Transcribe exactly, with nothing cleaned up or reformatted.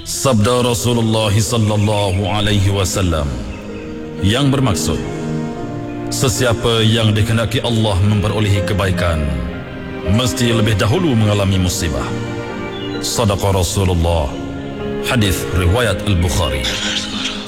Sabda Rasulullah sallallahu alaihi wasallam yang bermaksud, sesiapa yang dikehendaki Allah memperolehi kebaikan mesti lebih dahulu mengalami musibah. Sadaqa Rasulullah. Hadis riwayat Al-Bukhari.